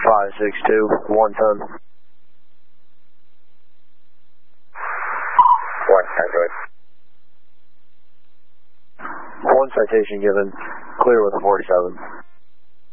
562, 1 ton. 1, Android. 1 citation given, clear with a 47.